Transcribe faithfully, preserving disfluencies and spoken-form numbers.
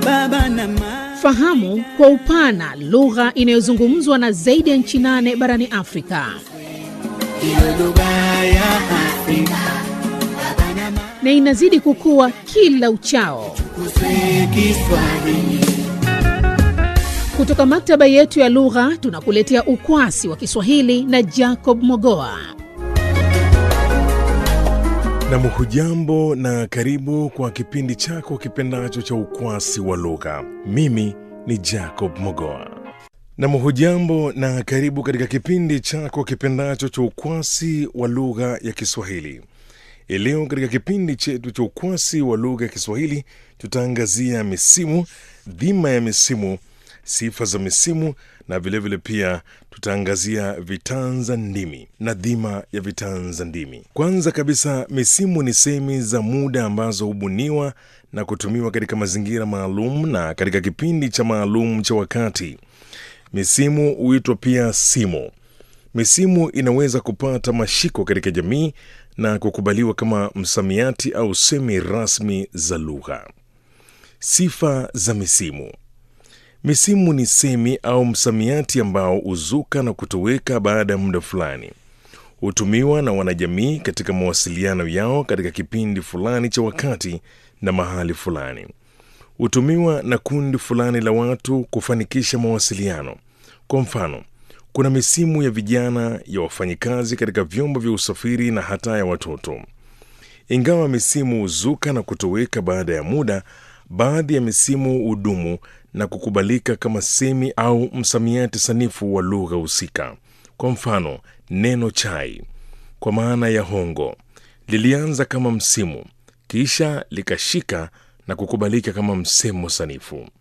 baba na mama. Fahamu kwa upana lugha inayozungumzwa na zaidi ya nchi nane barani Afrika. Iwe lugha ya Afrika, baba na mama. Na inazidi kukua kila uchao. Kuswe Kiswahili. Kutoka maktaba yetu ya lugha tunakuletea ukwasi wa Kiswahili na Jacob Mogoa. Na mhujambo na karibu kwa kipindi chako kipendacho cha ukwasi wa lugha. Mimi ni Jacob Mogoa. Na mhujambo na karibu katika kipindi chako kipendacho cha ukwasi wa lugha ya Kiswahili. Leo katika kipindi chetu cha ukwasi wa lugha ya Kiswahili tutaangazia misimu, dhima ya misimu, sifa za misimu, na vile vile pia tutaangazia vitanza ndimi na dhima ya vitanza ndimi. Kwanza kabisa, misimu ni semi za muda ambazo hubuniwa na kutumiwa katika mazingira maalum na katika kipindi cha maalum cha wakati. Misimu huitwa pia simo. Misimu inaweza kupata mashiko katika jamii na kukubaliwa kama msamiati au semi rasmi za lugha. Sifa za misimu. Misimu ni semi au msamiati ambao huzuka na kutoweka baada ya muda fulani. Hutumiwa na wanajamii katika mawasiliano yao katika kipindi fulani cha wakati na mahali fulani. Hutumiwa na kundi fulani la watu kufanikisha mawasiliano. Kwa mfano, kuna misimu ya vijana, ya wafanyikazi katika vyombo vya usafiri na hata ya watoto. Ingawa misimu huzuka na kutoweka baada ya muda, baadhi ya misimu hudumu na kukubalika kama semi au msamiati sanifu wa lugha husika. Kwa mfano, neno chai kwa maana ya hongo lilianza kama msimu, kisha likashika na kukubalika kama msemo sanifu.